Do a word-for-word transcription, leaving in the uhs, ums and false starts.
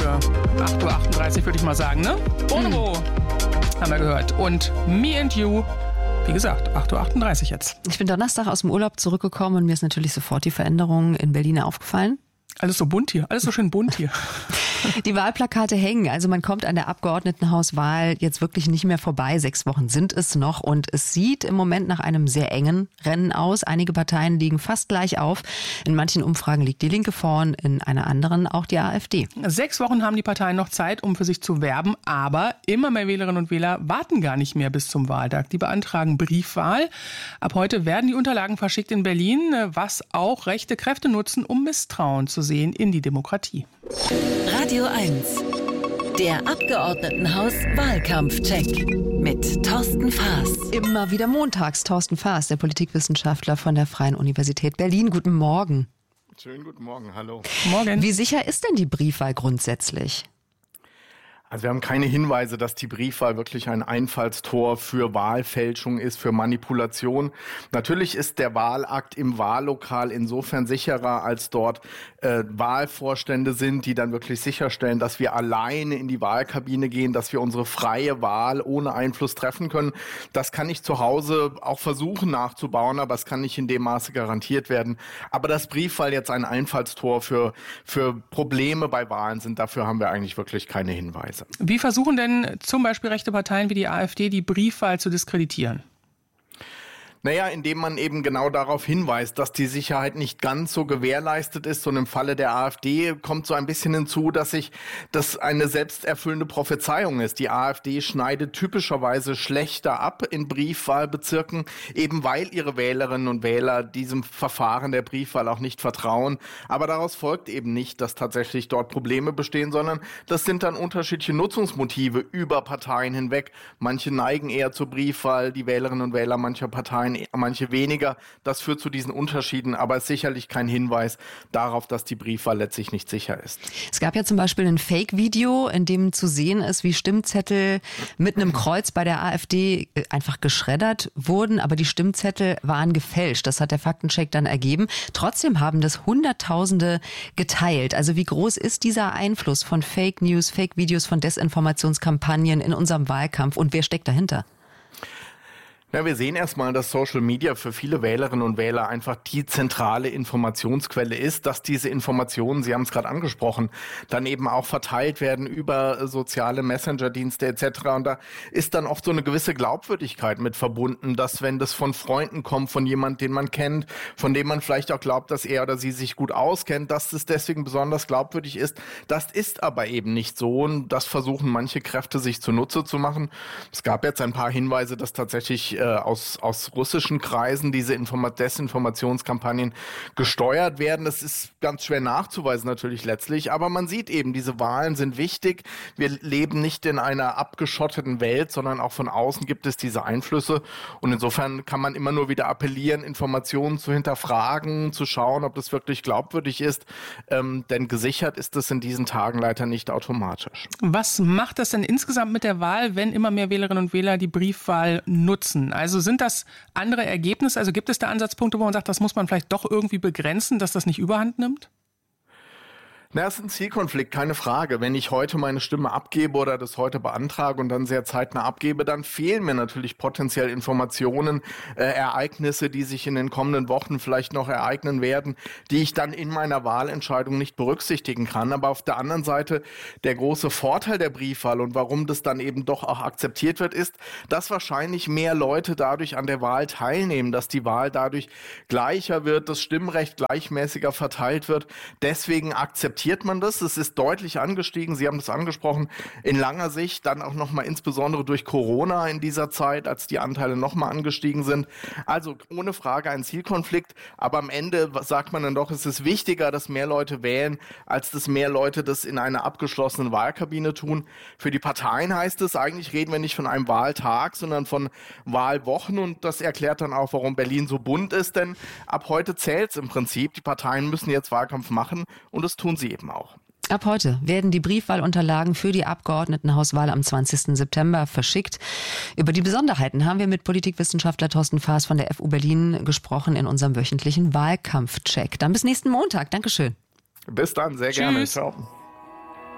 für acht Uhr achtunddreißig, würde ich mal sagen, ne? Bonobo mhm. haben wir gehört. Und Me and You, wie gesagt, acht Uhr achtunddreißig jetzt. Ich bin Donnerstag aus dem Urlaub zurückgekommen und mir ist natürlich sofort die Veränderung in Berlin aufgefallen. Alles so bunt hier, alles so schön bunt hier. Die Wahlplakate hängen, also man kommt an der Abgeordnetenhauswahl jetzt wirklich nicht mehr vorbei. Sechs Wochen sind es noch und es sieht im Moment nach einem sehr engen Rennen aus. Einige Parteien liegen fast gleich auf. In manchen Umfragen liegt die Linke vorn, in einer anderen auch die AfD. Sechs Wochen haben die Parteien noch Zeit, um für sich zu werben, aber immer mehr Wählerinnen und Wähler warten gar nicht mehr bis zum Wahltag. Die beantragen Briefwahl. Ab heute werden die Unterlagen verschickt in Berlin, was auch rechte Kräfte nutzen, um Misstrauen zu sehen in die Demokratie. Radio eins, der Abgeordnetenhaus-Wahlkampfcheck mit Thorsten Faas. Immer wieder montags Thorsten Faas, der Politikwissenschaftler von der Freien Universität Berlin. Guten Morgen. Schönen guten Morgen, hallo. Morgen. Wie sicher ist denn die Briefwahl grundsätzlich? Also wir haben keine Hinweise, dass die Briefwahl wirklich ein Einfallstor für Wahlfälschung ist, für Manipulation. Natürlich ist der Wahlakt im Wahllokal insofern sicherer, als dort äh, Wahlvorstände sind, die dann wirklich sicherstellen, dass wir alleine in die Wahlkabine gehen, dass wir unsere freie Wahl ohne Einfluss treffen können. Das kann ich zu Hause auch versuchen nachzubauen, aber es kann nicht in dem Maße garantiert werden. Aber dass Briefwahl jetzt ein Einfallstor für, für Probleme bei Wahlen sind, dafür haben wir eigentlich wirklich keine Hinweise. Wie versuchen denn zum Beispiel rechte Parteien wie die AfD die Briefwahl zu diskreditieren? Naja, indem man eben genau darauf hinweist, dass die Sicherheit nicht ganz so gewährleistet ist. Und im Falle der AfD kommt so ein bisschen hinzu, dass sich das eine selbsterfüllende Prophezeiung ist. Die AfD schneidet typischerweise schlechter ab in Briefwahlbezirken, eben weil ihre Wählerinnen und Wähler diesem Verfahren der Briefwahl auch nicht vertrauen. Aber daraus folgt eben nicht, dass tatsächlich dort Probleme bestehen, sondern das sind dann unterschiedliche Nutzungsmotive über Parteien hinweg. Manche neigen eher zur Briefwahl, die Wählerinnen und Wähler mancher Parteien manche weniger. Das führt zu diesen Unterschieden, aber ist sicherlich kein Hinweis darauf, dass die Briefwahl letztlich nicht sicher ist. Es gab ja zum Beispiel ein Fake-Video, in dem zu sehen ist, wie Stimmzettel mit einem Kreuz bei der AfD einfach geschreddert wurden, aber die Stimmzettel waren gefälscht. Das hat der Faktencheck dann ergeben. Trotzdem haben das Hunderttausende geteilt. Also wie groß ist dieser Einfluss von Fake News, Fake-Videos, von Desinformationskampagnen in unserem Wahlkampf und wer steckt dahinter? Ja, wir sehen erstmal, dass Social Media für viele Wählerinnen und Wähler einfach die zentrale Informationsquelle ist, dass diese Informationen, Sie haben es gerade angesprochen, dann eben auch verteilt werden über soziale Messenger-Dienste et cetera. Und da ist dann oft so eine gewisse Glaubwürdigkeit mit verbunden, dass wenn das von Freunden kommt, von jemandem, den man kennt, von dem man vielleicht auch glaubt, dass er oder sie sich gut auskennt, dass es deswegen besonders glaubwürdig ist. Das ist aber eben nicht so und das versuchen manche Kräfte sich zunutze zu machen. Es gab jetzt ein paar Hinweise, dass tatsächlich Aus, aus russischen Kreisen diese Informa- Desinformationskampagnen gesteuert werden. Das ist ganz schwer nachzuweisen natürlich letztlich, aber man sieht eben, diese Wahlen sind wichtig. Wir leben nicht in einer abgeschotteten Welt, sondern auch von außen gibt es diese Einflüsse und insofern kann man immer nur wieder appellieren, Informationen zu hinterfragen, zu schauen, ob das wirklich glaubwürdig ist, ähm, denn gesichert ist es in diesen Tagen leider nicht automatisch. Was macht das denn insgesamt mit der Wahl, wenn immer mehr Wählerinnen und Wähler die Briefwahl nutzen? Also sind das andere Ergebnisse? Also gibt es da Ansatzpunkte, wo man sagt, das muss man vielleicht doch irgendwie begrenzen, dass das nicht überhand nimmt? Na, es ist ein Zielkonflikt, keine Frage. Wenn ich heute meine Stimme abgebe oder das heute beantrage und dann sehr zeitnah abgebe, dann fehlen mir natürlich potenziell Informationen, äh, Ereignisse, die sich in den kommenden Wochen vielleicht noch ereignen werden, die ich dann in meiner Wahlentscheidung nicht berücksichtigen kann. Aber auf der anderen Seite, der große Vorteil der Briefwahl und warum das dann eben doch auch akzeptiert wird, ist, dass wahrscheinlich mehr Leute dadurch an der Wahl teilnehmen, dass die Wahl dadurch gleicher wird, das Stimmrecht gleichmäßiger verteilt wird. Deswegen akzeptiert man das. Es ist deutlich angestiegen. Sie haben das angesprochen. In langer Sicht dann auch nochmal insbesondere durch Corona in dieser Zeit, als die Anteile nochmal angestiegen sind. Also ohne Frage ein Zielkonflikt. Aber am Ende sagt man dann doch, es ist wichtiger, dass mehr Leute wählen, als dass mehr Leute das in einer abgeschlossenen Wahlkabine tun. Für die Parteien heißt es, eigentlich reden wir nicht von einem Wahltag, sondern von Wahlwochen. Und das erklärt dann auch, warum Berlin so bunt ist. Denn ab heute zählt es im Prinzip. Die Parteien müssen jetzt Wahlkampf machen und das tun sie eben auch. Ab heute werden die Briefwahlunterlagen für die Abgeordnetenhauswahl am zwanzigsten September verschickt. Über die Besonderheiten haben wir mit Politikwissenschaftler Thorsten Faas von der F U Berlin gesprochen in unserem wöchentlichen Wahlkampfcheck. Dann bis nächsten Montag. Dankeschön. Bis dann, sehr Tschüss. gerne. Ciao.